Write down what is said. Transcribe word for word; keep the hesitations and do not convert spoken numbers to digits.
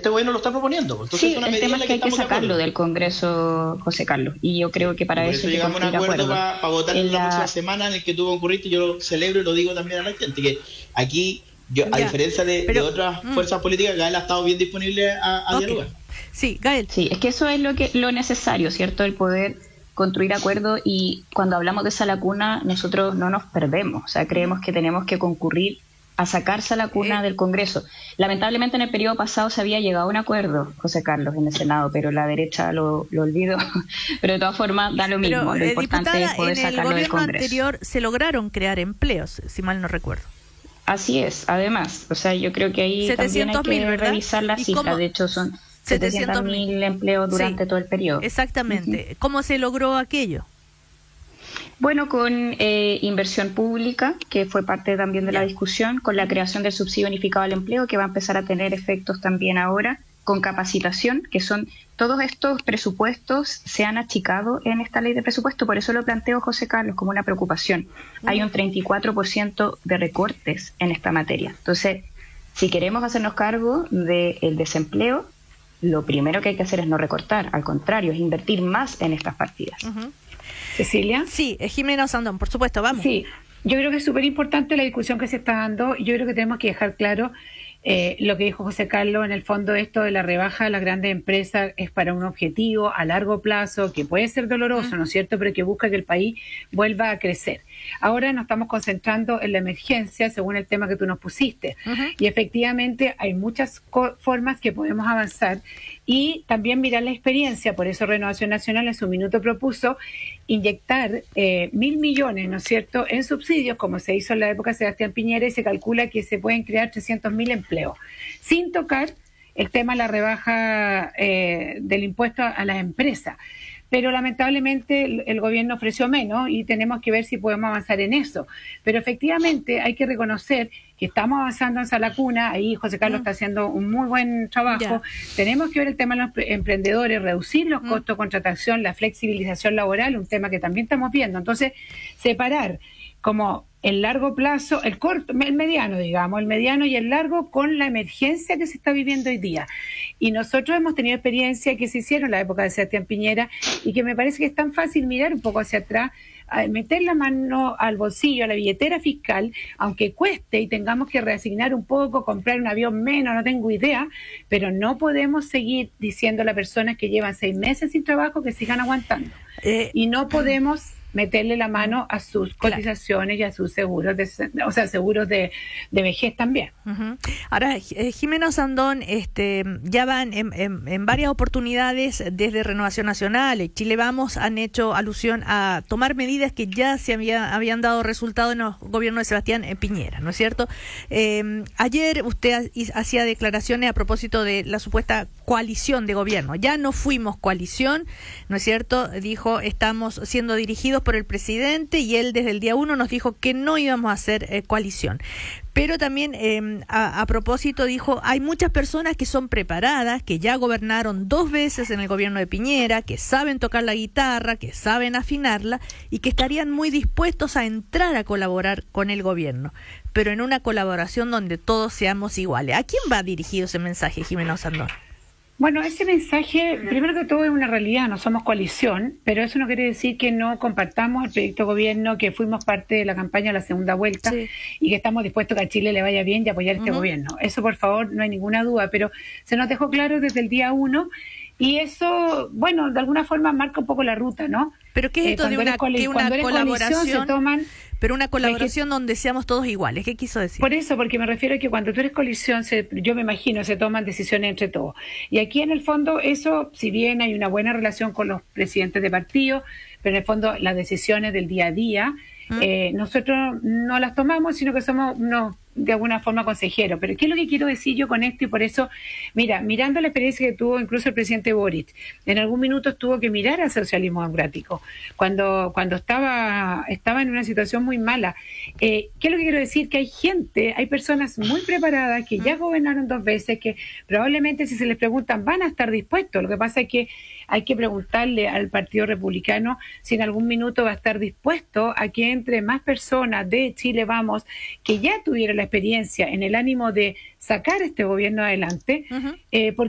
este gobierno lo está proponiendo. Entonces, sí, es una el medida tema en es la que hay que estamos de sacarlo acuerdo. del Congreso, José Carlos, y yo creo que para Por eso eso hay que llegamos a un construir acuerdo acuerdos. para votar En la la... próxima semana en el que tú concurriste. Yo lo celebro y lo digo también a la gente, que aquí, yo, a Ya, diferencia de, pero, de otras mm, fuerzas políticas, Gael ha estado bien disponible a, a ok. dialogar. Sí, Gael. Sí, es que eso es lo que lo necesario, ¿cierto? El poder construir acuerdos, y cuando hablamos de Sala Cuna nosotros no nos perdemos, o sea, creemos que tenemos que concurrir a sacar Sala Cuna Eh, del Congreso. Lamentablemente en el periodo pasado se había llegado a un acuerdo, José Carlos, en el Senado, pero la derecha lo, lo olvidó. Pero de todas formas da lo mismo, pero, lo eh, importante diputada, es poder en el sacarlo del gobierno Congreso. anterior se lograron crear empleos, si mal no recuerdo. Así es, además, o sea, yo creo que ahí también hay setecientos mil, que ¿verdad? revisar las ¿Y cifras, cómo? de hecho son setecientos setecientos mil. mil empleos durante Sí, todo el periodo. exactamente. Ujú. ¿Cómo se logró aquello? Bueno, con eh, inversión pública, que fue parte también de la Ya. discusión, con la creación del subsidio unificado al empleo, que va a empezar a tener efectos también ahora, con capacitación, que son todos estos presupuestos se han achicado en esta ley de presupuesto, por eso lo planteo, José Carlos, como una preocupación. Hay un treinta y cuatro por ciento de recortes en esta materia. Entonces, si queremos hacernos cargo del desempleo, lo primero que hay que hacer es no recortar, al contrario, es invertir más en estas partidas. Uh-huh. Cecilia. Sí, eh, Jimena Sandón, por supuesto, vamos. Sí, yo creo que es súper importante la discusión que se está dando, y yo creo que tenemos que dejar claro eh, lo que dijo José Carlos. En el fondo, esto de la rebaja de las grandes empresas es para un objetivo a largo plazo que puede ser doloroso, ¿no es cierto?, pero que busca que el país vuelva a crecer. Ahora nos estamos concentrando en la emergencia, según el tema que tú nos pusiste, Uh-huh. y efectivamente hay muchas formas que podemos avanzar y también mirar la experiencia. Por eso Renovación Nacional en su minuto propuso inyectar eh, mil millones, ¿no es cierto?, en subsidios, como se hizo en la época de Sebastián Piñera, y se calcula que se pueden crear trescientos mil empleos, sin tocar el tema de la rebaja eh, del impuesto a, a las empresas. Pero lamentablemente el, el gobierno ofreció menos y tenemos que ver si podemos avanzar en eso. Pero efectivamente hay que reconocer que estamos avanzando en Sala Cuna. Ahí José Carlos mm. está haciendo un muy buen trabajo. Ya. Tenemos que ver el tema de los emprendedores, reducir los mm. costos de contratación, la flexibilización laboral, un tema que también estamos viendo. Entonces, separar como el largo plazo, el corto, el mediano, digamos, el mediano y el largo con la emergencia que se está viviendo hoy día. Y nosotros hemos tenido experiencia que se hicieron en la época de Sebastián Piñera, y que me parece que es tan fácil mirar un poco hacia atrás, meter la mano al bolsillo, a la billetera fiscal, aunque cueste y tengamos que reasignar un poco, comprar un avión menos, no tengo idea, pero no podemos seguir diciendo a las personas que llevan seis meses sin trabajo que sigan aguantando. Eh, y no podemos meterle la mano a sus cotizaciones, claro, y a sus seguros, de, o sea, seguros de, de vejez también. Uh-huh. Ahora, eh, Jimena Sandón, este, ya van en, en, en varias oportunidades desde Renovación Nacional y Chile Vamos han hecho alusión a tomar medidas que ya se había, habían dado resultado en los gobiernos de Sebastián Piñera, ¿no es cierto? Eh, ayer usted hacía declaraciones a propósito de la supuesta coalición de gobierno. Ya no fuimos coalición, ¿no es cierto? Dijo, estamos siendo dirigidos por el presidente, y él desde el día uno nos dijo que no íbamos a hacer eh, coalición. Pero también eh, a, a propósito dijo, hay muchas personas que son preparadas, que ya gobernaron dos veces en el gobierno de Piñera, que saben tocar la guitarra, que saben afinarla y que estarían muy dispuestos a entrar a colaborar con el gobierno, pero en una colaboración donde todos seamos iguales. ¿A quién va dirigido ese mensaje, Jimena Sandón? Bueno, ese mensaje, primero que todo, es una realidad, no somos coalición, pero eso no quiere decir que no compartamos el proyecto de gobierno, que fuimos parte de la campaña de la segunda vuelta, sí, y que estamos dispuestos a que a Chile le vaya bien y apoyar este uh-huh. gobierno. Eso, por favor, no hay ninguna duda, pero se nos dejó claro desde el día uno, y eso, bueno, de alguna forma marca un poco la ruta, ¿no? ¿Pero qué es esto eh, de una, que una colaboración? Se toman... Pero una colaboración que, donde seamos todos iguales. ¿Qué quiso decir? Por eso, porque me refiero a que cuando tú eres coalición, se, yo me imagino, se toman decisiones entre todos. Y aquí, en el fondo, eso, si bien hay una buena relación con los presidentes de partido, pero en el fondo las decisiones del día a día, ¿Mm? eh, nosotros no las tomamos, sino que somos unos, de alguna forma, consejeros. Pero ¿qué es lo que quiero decir yo con esto? Y por eso, mira, mirando la experiencia que tuvo incluso el presidente Boric, en algún minuto tuvo que mirar al socialismo democrático, cuando cuando estaba estaba en una situación muy mala. Eh, ¿Qué es lo que quiero decir? Que hay gente, hay personas muy preparadas que ya gobernaron dos veces, que probablemente, si se les preguntan, van a estar dispuestos. Lo que pasa es que hay que preguntarle al Partido Republicano si en algún minuto va a estar dispuesto a que entre más personas de Chile Vamos, que ya tuvieron la experiencia en el ánimo de sacar este gobierno adelante, uh-huh. eh, porque